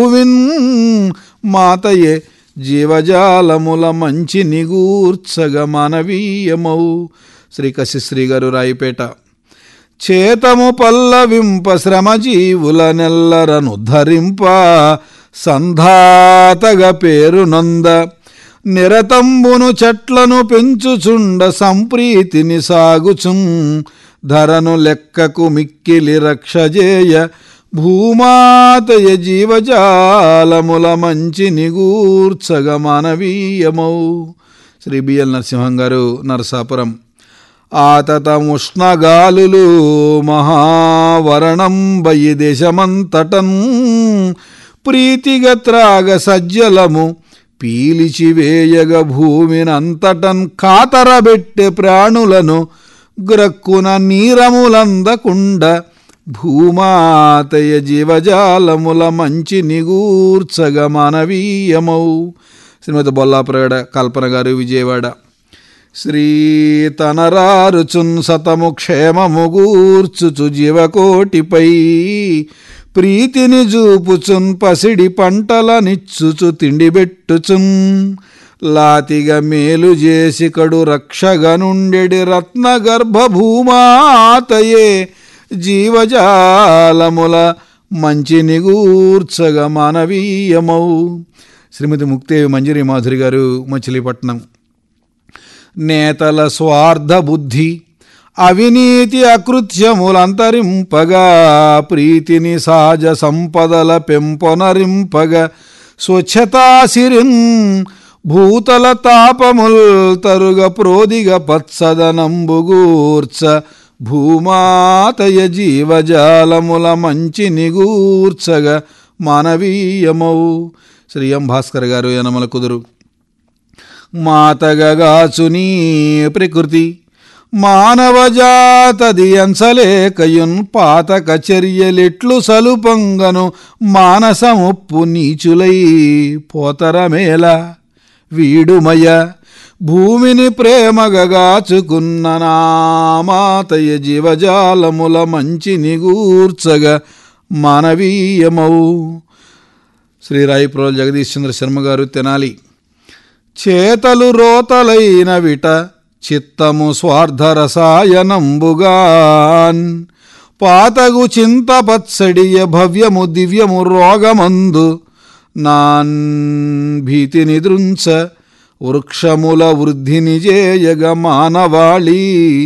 భువిన్ మాతయే జీవజాలముల మంచి నిగూర్చగ మానవీయమౌ. శ్రీ కశిశ్రీ గారు, రాయిపేట. చేతము పల్లవింప శ్రమజీవుల నెల్లరనుద్ధరింప సంధాతగ పేరునంద నిరతంబును చెట్లను పెంచుచుండ సంప్రీతిని సాగుచున్ ధరను లెక్కకు మిక్కిలి రక్షజేయ భూమాతయ జీవజాలముల మంచి నిగూర్చగ మానవీయమౌ. శ్రీ బిఎల్ నరసింహం గారు, నరసాపురం. ఆతతముష్ణగాలులు మహావరణం బయి దేశమంతటన్ ప్రీతిగ త్రాగ సజ్జలము పీలిచివేయగ భూమినంతటన్ కాతరబెట్టె ప్రాణులను గ్రక్కున నీరములందకుండ భూమాతయ జీవజాలముల మంచి నిగూర్చగ మానవీయమౌ. శ్రీమతి బొల్లాప్రగడ కల్పన గారు, విజయవాడ. శ్రీ తనరారుచున్ సతము క్షేమము గూర్చుచు జీవకోటిపై ప్రీతిని జూపుచున్ పసిడి పంటలనిచ్చుచు తిండిబెట్టుచున్ లాతిగా మేలు చేసి కడు రక్షగా నుండెడి రత్న గర్భభూమాతయే జీవజాలముల మంచి నిగూర్చగ మానవీయమౌ. శ్రీమతి ముక్తేవి మంజరి మాధురి గారు, మచిలీపట్నం. నేతల స్వార్థ బుద్ధి అవినీతి అకృత్యములంతరింపగా ప్రీతిని సహజ సంపదల పెంపొనరింపగ స్వచ్ఛతాసిరిన్ భూతల తాపముల్ తరుగ ప్రోదిగ పత్సదనంబుగూర్చ భూమాతయ జీవజాలముల మంచి నిగూర్చగ మానవీయమౌ. శ్రీ ఎం భాస్కర్ గారు, యనమల కుదురు. మాతగగాచునీ ప్రకృతి మానవజాతది ఎంచలేకయున్ పాతక చర్యలెట్లు సలుపంగను మానసముప్పు నీచులై పోతరమేల వీడుమయ భూమిని ప్రేమగగాచుకున్న నామాతయ జీవజాలముల మంచి నిగూర్చగ మానవీయమౌ. శ్రీ రాయిప్రోల్ జగదీష్ చంద్ర శర్మ గారు, తెనాలి. చేతలు రోతలైన విట చిత్తము స్వార్థరసాయనంబుగాన్ పాతగు చింతపత్సడియ భవ్యము దివ్యము రోగమందు నాన్ భీతిని దృంచ వృక్షముల వృద్ధిని జేయగ మానవాళి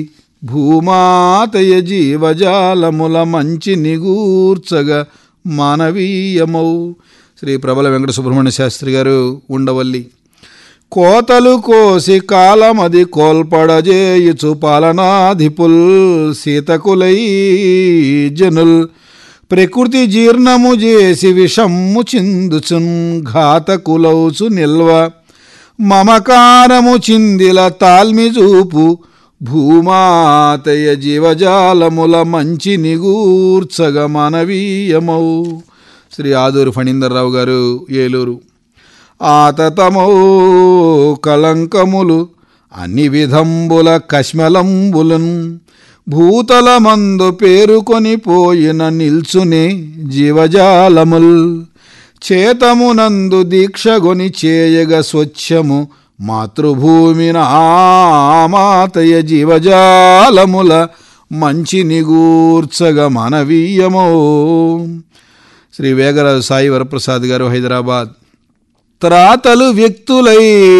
భూమాతయ జీవజాలముల మంచి నిగూర్చగ మానవీయమౌ. శ్రీ ప్రబల వెంకట సుబ్రహ్మణ్య శాస్త్రి గారు, ఉండవల్లి. కోతలు కోసి కాలమది కోల్పడజేయుచు పాలనాధిపుల్ సీతకులై జనుల్ ప్రకృతి జీర్ణము చేసి విషమ్ము చిందుచున్ ఘాతకులౌచు నిల్వ మమకారము చిందిల తాల్మి చూపు భూమాతయ జీవజాలముల మంచి నిగూర్చగ మానవీయమౌ. శ్రీ ఆదూరు ఫణీందర్రావు గారు, ఏలూరు. ఆతతమౌ కలంకములు అన్ని విధంబుల కష్మలంబులన్ భూతలమందు పేరుకొని పోయిన నిల్చునే జీవజాలముల్ చేతమునందు దీక్షగొని చేయగ స్వచ్ఛము మాతృభూమిన మాతయ జీవజాలముల మంచి నిగూర్చగ మానవీయమో. శ్రీ వేగరాజు సాయి వరప్రసాద్ గారు, హైదరాబాద్. త్రాతలు వ్యక్తులై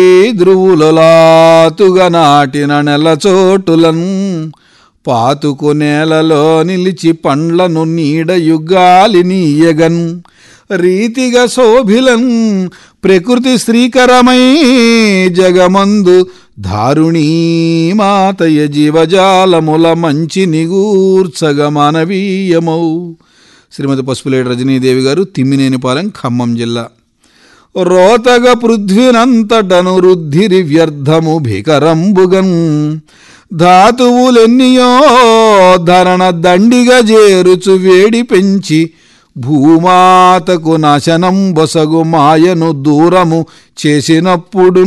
ధ్రువులలాతుగా నాటిన నెలచోటులను పాతుకు నేలలో నిలిచి పండ్లను నీడయుగాలినీయగన్ రీతిగా శోభిలన్ ప్రకృతి శ్రీకరమై జగమందు దారుణీ మాతయ జీవజాలముల మంచి నిగూర్చగ మానవీయమౌ. శ్రీమతి పసుపులేటి రజనీదేవి గారు, తిమ్మినేనిపాలెం, ఖమ్మం జిల్లా. రోతగ పృథ్వినంతటను రుద్ధిరి వ్యర్థము భీకరంబుగన్ ధాతువులెన్నియో ధరణ దండిగా చేరుచు వేడి పెంచి భూమాతకు నాశనం బొసగు మాయను దూరము చేసినప్పుడు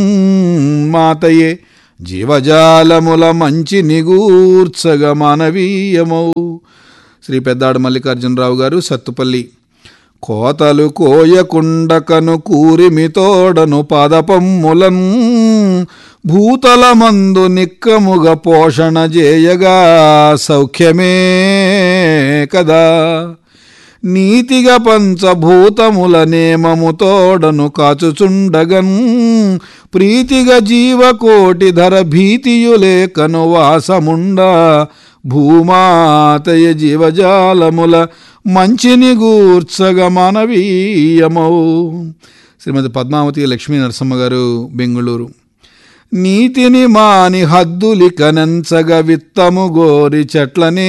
మాతయే జీవజాలముల మంచి నిగూర్చగ మానవీయమౌ. శ్రీ పెద్దాడు మల్లికార్జునరావు గారు, సత్తుపల్లి. కోతలు కోయకుండకను కూరిమితోడను పాదపమ్ములన్ భూతలమందు నిక్కముగ పోషణ చేయగా సౌఖ్యమే కదా. నీతిగా పంచభూతముల నేమముతోడను కాచుచుండగన్ ప్రీతిగా జీవకోటి ధర భీతియులేకను వాసముండ భూమాతయ జీవజాలముల మంచిని గూర్చగ మానవీయమౌ. శ్రీమతి పద్మావతి లక్ష్మీ నరసమ్మ గారు, బెంగుళూరు. నీతిని మాని హద్దులికనెంచగ విత్తము గోరి చెట్లనే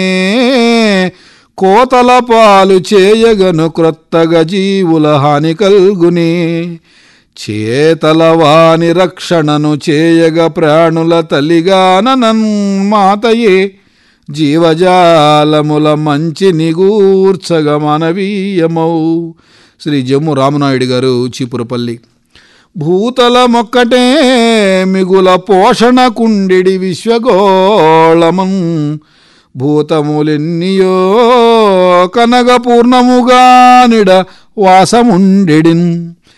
కోతల పాలు చేయగను క్రొత్తగా జీవుల హాని కల్గునే. చేతల వాని రక్షణను చేయగ ప్రాణుల తల్లిగాననన్ మాతయే జీవజాలముల మంచి నిగూర్చగ మానవీయమౌ. శ్రీ జమ్ము రామనాయుడు గారు, చీపురపల్లి. భూతలమొక్కటే మిగుల పోషణ కుండిడి విశ్వగోళమం భూతములెన్నియో కనగ పూర్ణముగా నిడ వాసముండెడిన్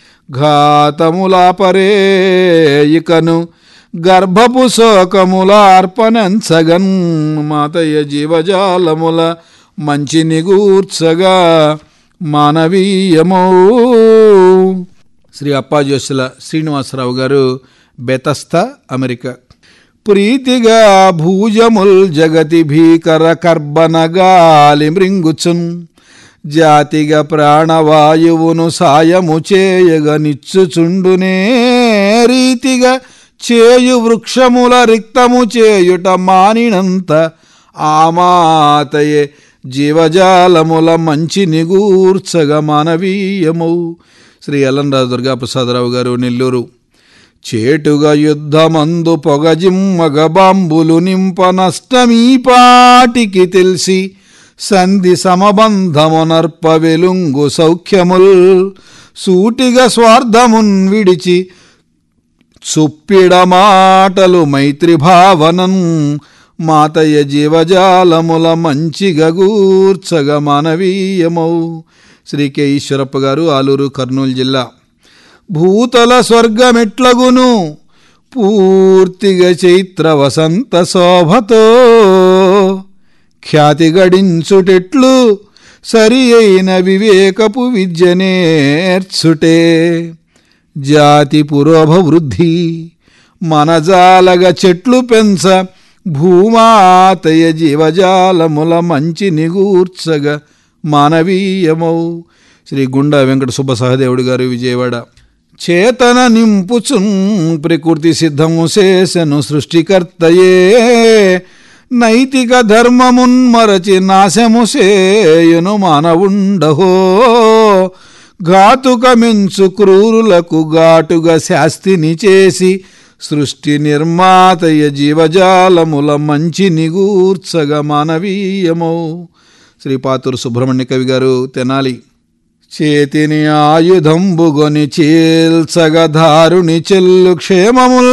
ఘాతములాపరే ఇకను గర్భపు శోకములార్పణంచగన్ మాతయ్య జీవజాలముల మంచి నిగూర్చగా మానవీయమౌ. శ్రీ అప్పాజోసుల శ్రీనివాసరావు గారు, బెతస్తా, అమెరికా. ప్రీతిగా భూజముల్ జగతి భీకర కర్బన గాలి మృంగుచున్ జాతిగా ప్రాణవాయువును సాయము చేయగ నిచ్చుచుండునే రీతిగా చేయు వృక్షముల రిక్తము చేయుట మానినంత ఆ మాతయే జీవజాలముల మంచి నిగూర్చగ మానవీయమౌ. శ్రీ ఎల్లంరాజు దుర్గాప్రసాదరావు గారు, నెల్లూరు. చేటుగా యుద్ధమందు పొగజిమ్మగ బాంబులు నింప నష్టమీపాటికి తెలిసి సంధి సమబంధమునర్ప వెలుంగు సౌఖ్యముల్ సూటిగా స్వార్థమున్ విడిచి చుప్పిడ మాటలు మైత్రి భావనన్ మాతయ్య జీవజాలముల మంచిగా గూర్చగ మానవీయమౌ. శ్రీ కె ఈశ్వరప్ప గారు, ఆలూరు, కర్నూలు జిల్లా. భూతల స్వర్గమెట్లగును పూర్తిగా చైత్ర వసంత శోభతో ఖ్యాతి గడించుటెట్లు సరి అయిన వివేకపు విద్య నేర్చుటే జాతి పురోభవృద్ధి మనజాలగ చెట్లు పెంచ భూమాతయ జీవజాలముల మంచి నిగూర్చగ మానవీయమౌ. శ్రీ గుండా వెంకట సుబ్బ సహదేవుడు గారు, విజయవాడ. చేతన నింపుచున్ ప్రకృతి సిద్ధము చేసెను సృష్టికర్తయే నైతిక ధర్మమున్మరచి నాశము సేయును మానవుండహో ఘాతుక మెంచు క్రూరులకు ఘాటుగా శాస్తిని చేసి సృష్టి నిర్మాతయ జీవజాలముల మంచి నిగూర్చగ మానవీయమౌ. శ్రీ పాతూరు సుబ్రహ్మణ్య కవి గారు, తెనాలి. చేతిని ఆయుధంబుగొని చీల్చగ ధారుని చెల్లు క్షేమముల్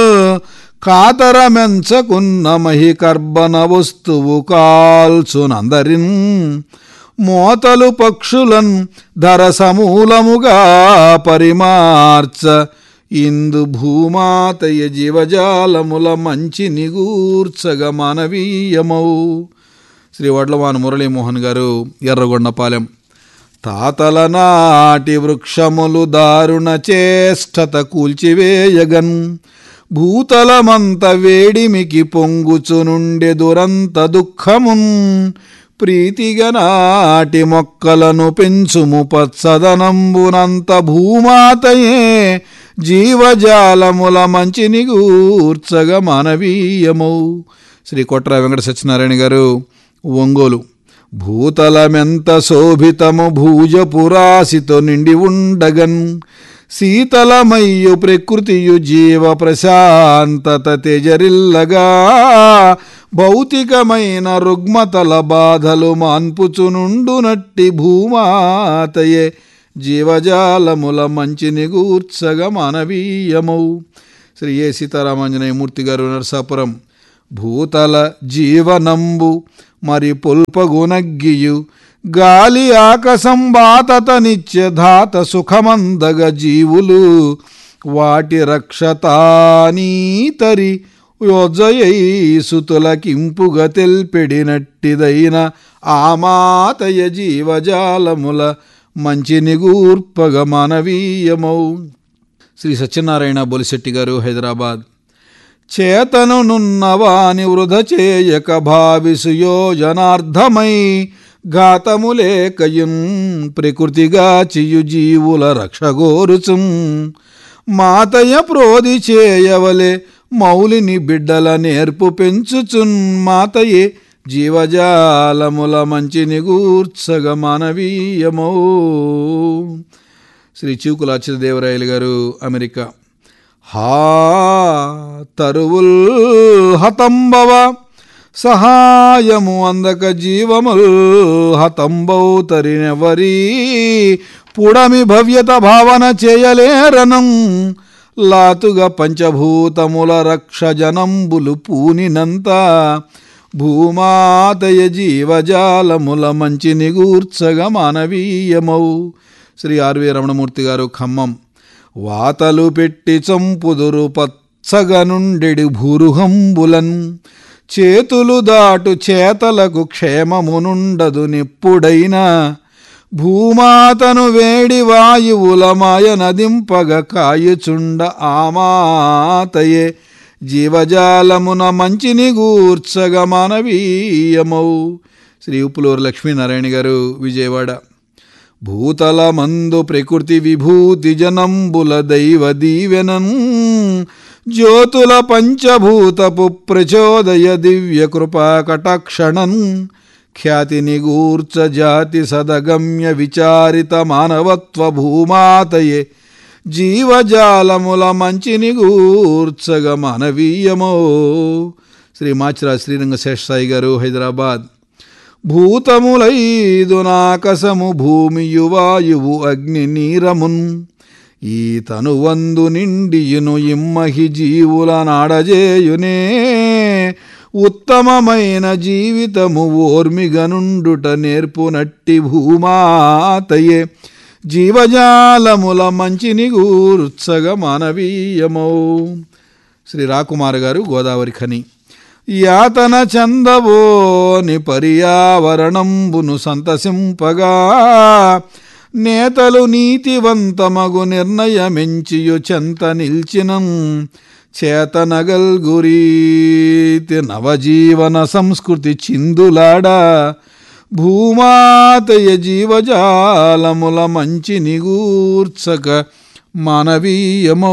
కాతరమెంచకున్న మహికర్బన వస్తువు కాల్చునందరిన్ మోతలు పక్షులన్ ధర సమూలముగా పరిమార్చ ఇందు భూమాతయ జీవజాలముల మంచి నిగూర్చగ మానవీయమౌ. శ్రీ వడ్లవాన మురళీమోహన్ గారు, ఎర్రగొండపాలెం. తాతల నాటి వృక్షములు దారుణ చేష్టత కూల్చివేయగన్ భూతలమంత వేడిమికి పొంగుచునుండె దురంత దుఃఖమున్ ప్రీతిగా నాటి మొక్కలను పెంచుము పచ్చదనంబునంత భూమాతయే జీవజాలముల మంచి నిగూర్చగ మానవీయమౌ. శ్రీ కొట్ర వెంకట సత్యనారాయణ గారు, ఒంగోలు. భూతలమెంత శోభితము భూజపురాశితో నిండి ఉండగన్ శీతలమయ్యు ప్రకృతియు జీవ ప్రశాంతత తెజరిల్లగా భౌతికమైన రుగ్మతల బాధలు మాన్పుచునుండునట్టి భూమాతయే జీవజాలముల మంచి నిగూర్చగ మానవీయమౌ. శ్రీ ఏ సీతారామాంజనేయమూర్తి గారు, నరసాపురం. భూతల జీవనంబు మరి పొల్పగునగ్గియు గాలి ఆకసం బాతతనిత్యధాత సుఖమందగ జీవులు వాటి రక్షతానీతరి యోజయై సుతులకింపుగ తెల్పెడినట్టిదైన ఆమాతయ జీవజాలముల మంచి నిగూర్పగ మానవీయమౌ. శ్రీ సత్యనారాయణ బొలిశెట్టి గారు, హైదరాబాద్. చేతనున్నవాని వృధ చేయక భావిసు యోజనార్థమై ఘాతములేకయున్ ప్రకృతిగా చియు జీవుల రక్షగోరుచుం మాతయ ప్రోది చేయవలే మౌలిని బిడ్డల నేర్పు పెంచుచున్ మాతయే జీవజాలముల మంచి నిగూర్చగ మానవీయమో. శ్రీ చూకుల అచ్యుతదేవరాయలు గారు, అమెరికా. హా తరువుల్ హతంబవ సహాయము అందక జీవముల్ హతంబౌ తరినెవరీ పుడమి భవ్యత భావన చేయలేరనం లాతుగా పంచభూతముల రక్ష జనంబులు పూనినంత భూమాతయ జీవజాలముల మంచి నిగూర్చగ మానవీయమౌ. శ్రీ ఆర్వి రమణమూర్తి గారు, ఖమ్మం. వాతలు పెట్టి చంపుదురు పచ్చగ నుండెడి భూరుహంబులన్ చేతులు దాటు చేతలకు క్షేమమునుండదు నిప్పుడైనా భూమాతను వేడి వాయువుల మాయ నదింపగ కాయుచుండ ఆమాతయే జీవజాలమున మంచి నిగూర్చగ మానవీయమౌ. శ్రీ ఉప్పులూరు లక్ష్మీనారాయణ గారు, విజయవాడ. భూతల మందు ప్రకృతి విభూతి జనంబుల దైవ దీవెనన్ జ్యోతుల పంచభూతపు ప్రచోదయ దివ్య కృపా కటాక్షణన్ ఖ్యాతి నిగూర్చ జాతి సదగమ్య విచారిత మానవత్వ భూమాతయే జీవజాలముల మంచి నిగూర్చగ మానవీయమో. శ్రీ మాచిరా శ్రీరంగ శేషసాయి గారు, హైదరాబాద్. భూతములైదు నాకసము భూమియు వాయువు అగ్ని నీరమున్ ఈ తనువందు నిండియును ఇమ్మహి జీవుల నాడజేయునే ఉత్తమమైన జీవితము ఓర్మిగనుండుట నేర్పునట్టి భూమాతయే జీవజాలముల మంచి నిగూర్చగ మానవీయమౌ. శ్రీ రాకుమార్ గారు, గోదావరి ఖని. యాతన చందవోని పర్యావరణంబును సంతసింపగా నేతలు నీతివంతమగు నిర్ణయమెంచియు చెంత నిల్చినం చేతనగల్గురీతి నవజీవన సంస్కృతి చిందులాడ భూమాతయ జీవజాలముల మంచి నిగూర్చక మానవీయమో.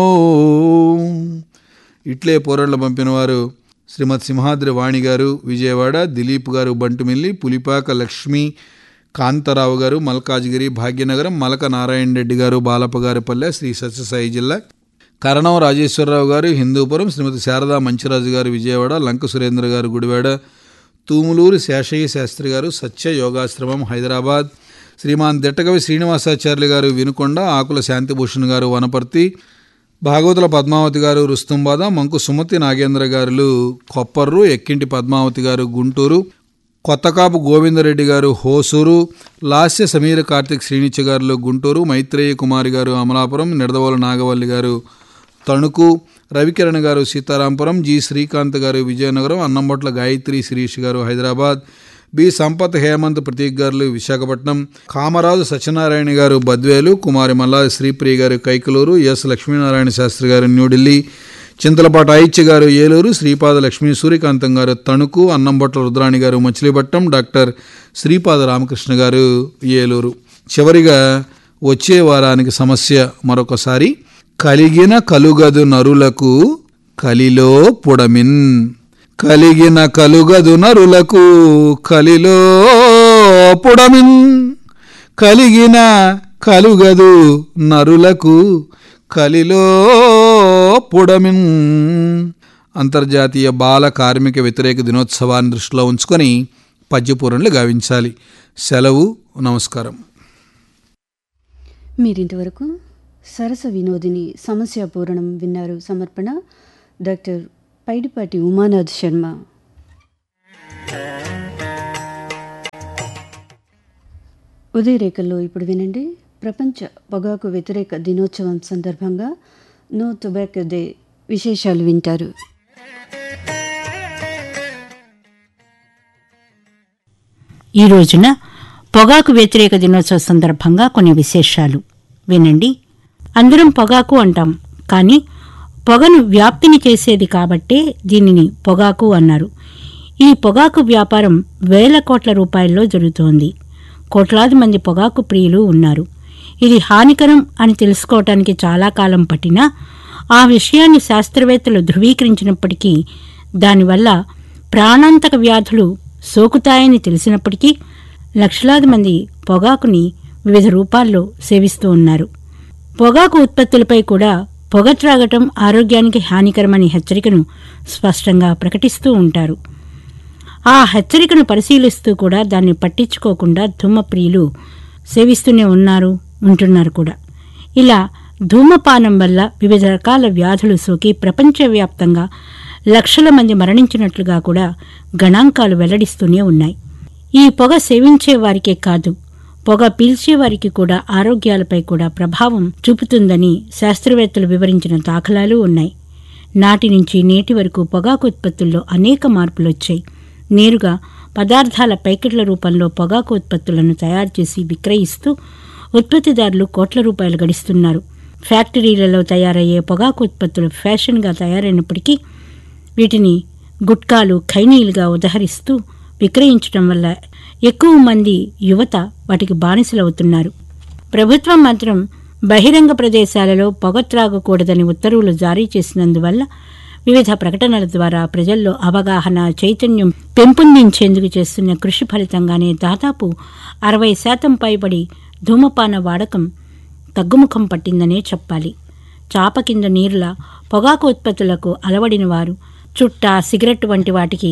ఇట్లే పోరళ్ళు పంపినవారు శ్రీమతి సింహాద్రి వాణి గారు, విజయవాడ. దిలీప్ గారు, బంటుమిల్లి. పులిపాక లక్ష్మీ కాంతారావు గారు, మల్కాజ్గిరి, భాగ్యనగరం. మలక నారాయణ రెడ్డి గారు, బాలపగారిపల్లె, శ్రీ సత్యసాయి జిల్లా. కరణం రాజేశ్వరరావు గారు, హిందూపురం. శ్రీమతి శారదా మంచిరాజు గారు, విజయవాడ. లంక సురేంద్ర గారు, గుడివాడ. తూములూరు శేషయ్య శాస్త్రి గారు, సత్య యోగాశ్రమం, హైదరాబాద్. శ్రీమాన్ దిట్టకవి శ్రీనివాసాచార్యులు గారు, వినుకొండ. ఆకుల శాంతిభూషణ్ గారు, వనపర్తి. భాగవతుల పద్మావతి గారు, రుస్తుంబాద. మంకు సుమతి నాగేంద్ర గారు, కొప్పర్రు. ఎక్కింటి పద్మావతి గారు, గుంటూరు. కొత్తకాపు గోవిందరెడ్డి గారు, హోసూరు. లాస్య సమీర కార్తిక్ శ్రీనిత్య గారు, గుంటూరు. మైత్రేయ కుమారి గారు, అమలాపురం. నిడదవోలు నాగవల్లి గారు, తణుకు. రవికిరణ్ గారు, సీతారాంపురం. జి శ్రీకాంత్ గారు, విజయనగరం. అన్నంబొట్ల గాయత్రి శిరీష్ గారు, హైదరాబాద్. బి సంపత్ హేమంత్ ప్రతీక్ గారు, విశాఖపట్నం. కామరాజు సత్యనారాయణ గారు, బద్వేలు. కుమారి మల్లా శ్రీప్రియ గారు, కైకలూరు. ఎస్ లక్ష్మీనారాయణ శాస్త్రి గారు, న్యూఢిల్లీ. చింతలపాటి ఐచ్య గారు, ఏలూరు. శ్రీపాద లక్ష్మీ సూర్యకాంతం గారు, తణుకు. అన్నంబొట్ల రుద్రాణి గారు, మచిలీపట్నం. డాక్టర్ శ్రీపాద రామకృష్ణ గారు, ఏలూరు. చివరిగా వచ్చే వారానికి సమస్య మరొకసారి. కలిగిన కలుగదు నరులకు కలిలో పుడమిన్. కలిగిన కలుగదు నరులకు కలిలో పుడమిన్. కలిగిన కలుగదు నరులకు కలిలో పుడమిన్. అంతర్జాతీయ బాల కార్మిక వ్యతిరేక దినోత్సవాన్ని దృష్టిలో ఉంచుకొని పద్యపూరణలు గావించాలి. సెలవు. నమస్కారం. మీరింతవరకు సరస వినోదిని సమస్య పూరణం విన్నారు. సమర్పణ డాక్టర్ పైడిపాటి ఉమానాథ్ శర్మ. ఉదయరేఖల్లో ఇప్పుడు వినండి. ప్రపంచ పొగాకు వ్యతిరేక దినోత్సవం సందర్భంగా నో టొబాకో డే విశేషాలు వింటారు. ఈ రోజున పొగాకు వ్యతిరేక దినోత్సవ సందర్భంగా కొన్ని విశేషాలు వినండి. అందరం పొగాకు అంటాం, కానీ పొగను వ్యాప్తిని చేసేది కాబట్టే దీనిని పొగాకు అన్నారు. ఈ పొగాకు వ్యాపారం వేల కోట్ల రూపాయల్లో జరుగుతోంది. కోట్లాది మంది పొగాకు ప్రియులు ఉన్నారు. ఇది హానికరం అని తెలుసుకోవటానికి చాలా కాలం పట్టినా ఆ విషయాన్ని శాస్త్రవేత్తలు ధృవీకరించినప్పటికీ, దానివల్ల ప్రాణాంతక వ్యాధులు సోకుతాయని తెలిసినప్పటికీ లక్షలాది మంది పొగాకుని వివిధ రూపాల్లో సేవిస్తూ ఉన్నారు. పొగాకు ఉత్పత్తులపై కూడా పొగ త్రాగటం ఆరోగ్యానికి హానికరమని హెచ్చరికను స్పష్టంగా ప్రకటిస్తూ ఉంటారు. ఆ హెచ్చరికను పరిశీలిస్తూ కూడా దాన్ని పట్టించుకోకుండా ధూమప్రియులు సేవిస్తూనే ఉంటున్నారు కూడా. ఇలా ధూమపానం వల్ల వివిధ రకాల వ్యాధులు సోకి ప్రపంచవ్యాప్తంగా లక్షల మంది మరణించినట్లుగా కూడా గణాంకాలు వెల్లడిస్తూనే ఉన్నాయి. ఈ పొగ సేవించే వారికే కాదు, పొగ పీల్చేవారికి కూడా ఆరోగ్యాలపై కూడా ప్రభావం చూపుతుందని శాస్త్రవేత్తలు వివరించిన దాఖలాలు ఉన్నాయి. నాటి నుంచి నేటి వరకు పొగాకు ఉత్పత్తుల్లో అనేక మార్పులొచ్చాయి. నేరుగా పదార్థాల ప్యాకెట్ల రూపంలో పొగాకు ఉత్పత్తులను తయారు చేసి విక్రయిస్తూ ఉత్పత్తిదారులు కోట్ల రూపాయలు గడిస్తున్నారు. ఫ్యాక్టరీలలో తయారయ్యే పొగాకు ఉత్పత్తులు ఫ్యాషన్గా తయారైనప్పటికీ వీటిని గుట్కాలు, ఖైనీలుగా ఉదహరిస్తూ విక్రయించడం వల్ల ఎక్కువ మంది యువత వాటికి బానిసలవుతున్నారు. ప్రభుత్వం మాత్రం బహిరంగ ప్రదేశాలలో పొగ త్రాగకూడదని ఉత్తర్వులు జారీ చేసినందువల్ల వివిధ ప్రకటనల ద్వారా ప్రజల్లో అవగాహన, చైతన్యం పెంపొందించేందుకు చేస్తున్న కృషి ఫలితంగానే దాదాపు 60% పైబడి ధూమపాన వాడకం తగ్గుముఖం పట్టిందనే చెప్పాలి. చాప కింద నీరులా పొగాకు ఉత్పత్తులకు అలవడిన వారు, చుట్ట, సిగరెట్ వంటి వాటికి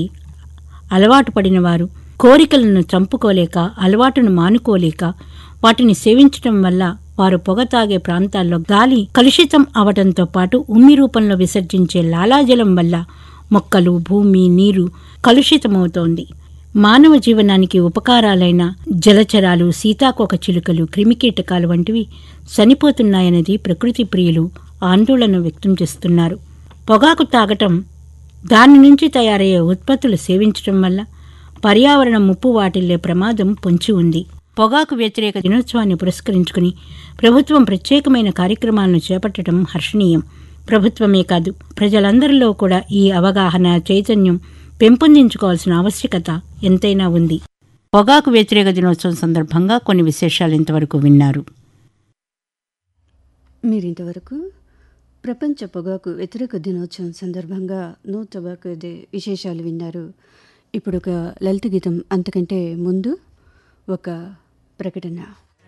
అలవాటు పడిన వారు కోరికలను చంపుకోలేక, అలవాటును మానుకోలేక వాటిని సేవించటం వల్ల వారు పొగ తాగే ప్రాంతాల్లో గాలి కలుషితం అవటంతో పాటు ఉమ్మి రూపంలో విసర్జించే లాలాజలం వల్ల మొక్కలు, భూమి, నీరు కలుషితమవుతోంది. మానవ జీవనానికి ఉపకారాలైన జలచరాలు, సీతాకోక చిలుకలు, క్రిమికీటకాలు వంటివి చనిపోతున్నాయనేది ప్రకృతి ప్రియులు ఆందోళన వ్యక్తం చేస్తున్నారు. పొగాకు తాగటం, దాని నుంచి తయారయ్యే ఉత్పత్తులు సేవించటం వల్ల పర్యావరణ ముప్పు వాటిల్లే ప్రమాదం పొంచి ఉంది. పొగాకు వ్యతిరేక దినోత్సవాన్ని పురస్కరించుకుని ప్రభుత్వం ప్రత్యేకమైన కార్యక్రమాలను చేపట్టడం హర్షణీయం. ప్రభుత్వమే కాదు, ప్రజలందరిలో కూడా ఈ అవగాహన, చైతన్యం పెంపొందించుకోవాల్సిన ఆవశ్యకత ఎంతైనా ఉంది. పొగాకు వ్యతిరేక దినోత్సవం సందర్భంగా కొన్ని విశేషాలు ఇంతవరకు విన్నారు. మీరింతవరకు ప్రపంచ పొగాకు వ్యతిరేక దినోత్సవం సందర్భంగా నో టొబాకో డే విశేషాలు విన్నారు. ఇప్పుడు ఒక లలిత గీతం, అంతకంటే ముందు ఒక ప్రకటన.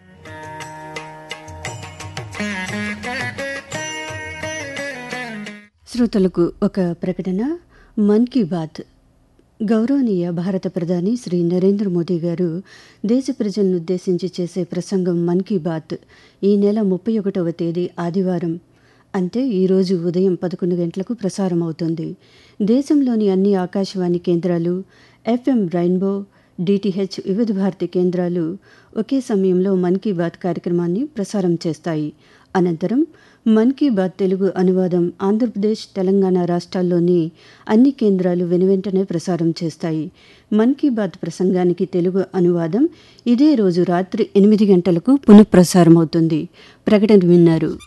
శ్రోతలకు ఒక ప్రకటన. మన్ కీ బాత్ గౌరవనీయ భారత ప్రధాని శ్రీ నరేంద్ర మోదీ గారు దేశ ప్రజలను ఉద్దేశించి చేసే ప్రసంగం మన్ కీ బాత్ ఈ నెల 31వ తేదీ ఆదివారం, అంటే ఈరోజు ఉదయం 11 గంటలకు ప్రసారం అవుతుంది. దేశంలోని అన్ని ఆకాశవాణి కేంద్రాలు, FM రెయిన్బో, DTH వివిధ భారతి కేంద్రాలు ఒకే సమయంలో మన్ కీ బాత్ కార్యక్రమాన్ని ప్రసారం చేస్తాయి. అనంతరం మన్ కీ బాత్ తెలుగు అనువాదం ఆంధ్రప్రదేశ్, తెలంగాణ రాష్ట్రాల్లోని అన్ని కేంద్రాలు వెనువెంటనే ప్రసారం చేస్తాయి. మన్ కీ బాత్ ప్రసంగానికి తెలుగు అనువాదం ఇదే రోజు రాత్రి 8 గంటలకు పునఃప్రసారం అవుతుంది. ప్రకటన విన్నారు.